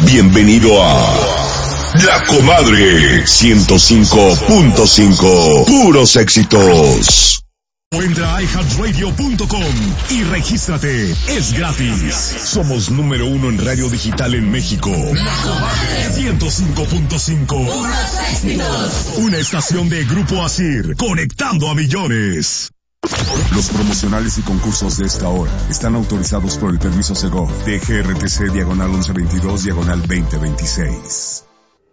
Bienvenido a La Comadre 105.5. Puros éxitos. Entra a iHeartRadio.com y regístrate. Es gratis. Somos número 1 en radio digital en México. La Comadre 105.5. Puros éxitos. Una estación de Grupo Asir, conectando a millones. Los promocionales y concursos de esta hora están autorizados por el permiso Segov de GRTC /1122/2026.